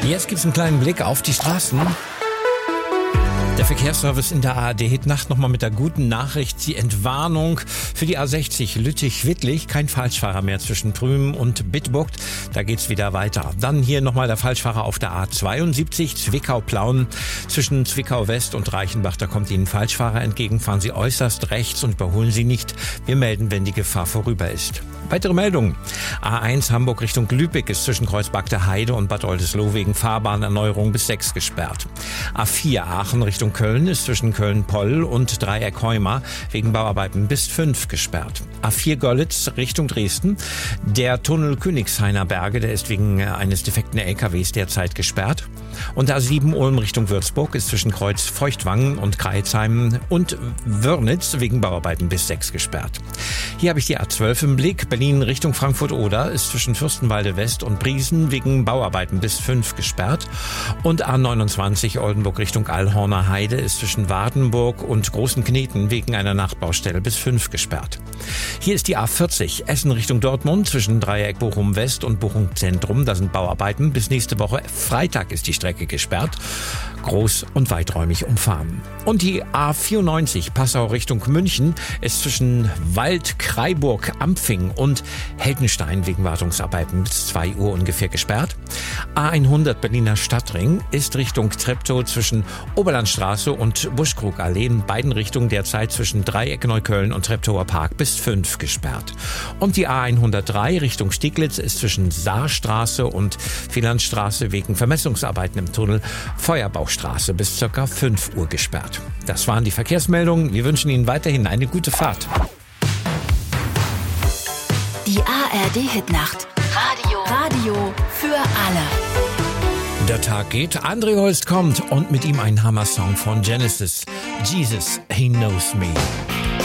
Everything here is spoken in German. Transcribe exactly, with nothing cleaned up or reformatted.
Jetzt gibt's einen kleinen Blick auf die Straßen. Der Verkehrsservice in der A R D-Hitnacht nochmal mit der guten Nachricht, die Entwarnung für die A sechzig Lüttich-Wittlich. Kein Falschfahrer mehr zwischen Prüm und Bitburg. Da geht's wieder weiter. Dann hier nochmal der Falschfahrer auf der A zweiundsiebzig, Zwickau-Plauen. Zwischen Zwickau-West und Reichenbach, da kommt Ihnen Falschfahrer entgegen. Fahren Sie äußerst rechts und überholen Sie nicht. Wir melden, wenn die Gefahr vorüber ist. Weitere Meldungen. A eins Hamburg Richtung Lübeck ist zwischen Kreuzberg der Heide und Bad Oldesloe wegen Fahrbahnerneuerung bis sechs gesperrt. A vier Aachen Richtung Köln ist zwischen Köln-Poll und Dreieck-Heuma wegen Bauarbeiten bis fünf gesperrt. A vier Görlitz Richtung Dresden. Der Tunnel Königshainer Berge, der ist wegen eines defekten L K Ws derzeit gesperrt. Und A sieben Ulm Richtung Würzburg ist zwischen Kreuz Feuchtwangen und Kreilsheim und Wörnitz wegen Bauarbeiten bis sechs gesperrt. Hier habe ich die A zwölf im Blick. Berlin Richtung Frankfurt-Oder ist zwischen Fürstenwalde West und Briesen wegen Bauarbeiten bis fünf gesperrt. Und A neunundzwanzig Oldenburg Richtung Allhorner Heide ist zwischen Wardenburg und Großen Kneten wegen einer Nachtbaustelle bis fünf gesperrt. Hier ist die A vierzig Essen Richtung Dortmund zwischen Dreieck Bochum West und Bochum Zentrum. Da sind Bauarbeiten. Bis nächste Woche Freitag ist die Strecke gesperrt. Groß und weiträumig umfahren. Und die A vierundneunzig Passau Richtung München ist zwischen Wald-Kreiburg, Ampfing und Heldenstein wegen Wartungsarbeiten bis zwei Uhr ungefähr gesperrt. A hundert Berliner Stadtring ist Richtung Treptow zwischen Oberlandstraße und Buschkrugallee in beiden Richtungen derzeit zwischen Dreieck Neukölln und Treptower Park bis fünf gesperrt. Und die A hundertdrei Richtung Steglitz ist zwischen Saarstraße und Vierlandstraße wegen Vermessungsarbeiten im Tunnel Feuerbauchstraße bis ca. fünf Uhr gesperrt. Das waren die Verkehrsmeldungen. Wir wünschen Ihnen weiterhin eine gute Fahrt. Die A R D-Hitnacht. Radio. Radio für alle. Der Tag geht, André Holst kommt und mit ihm ein Hammer-Song von Genesis. Jesus, He Knows Me.